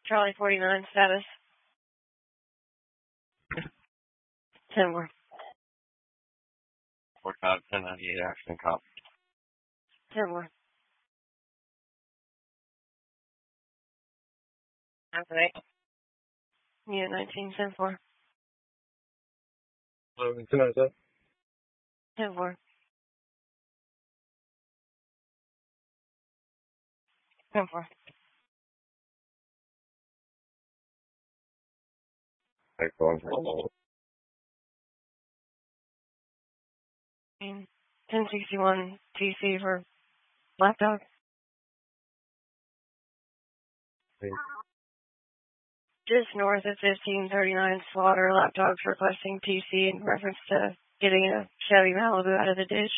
Charlie 49 status. 10-4. 45, 1098 action cop. 10-4. Activate. Unit 19, 10-4. 1097. 10-4. 10-4. Excellent. 1061 TC for Lapdog. Just north of 1539 Slaughter, Lapdog's requesting TC in reference to getting a Chevy Malibu out of the ditch.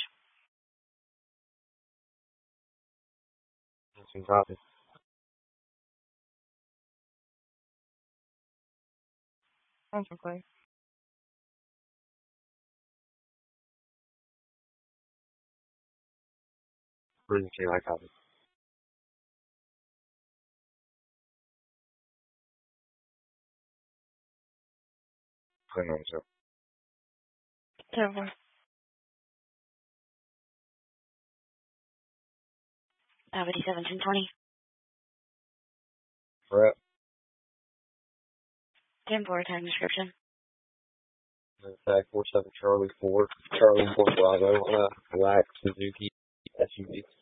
Copy. That's okay. Cruising I copy. 1097. 10-4. Avenue 1720. Brett. 10-4, time description. Tag 47 Charlie 4. Charlie 4 Bravo. Black Suzuki SUV.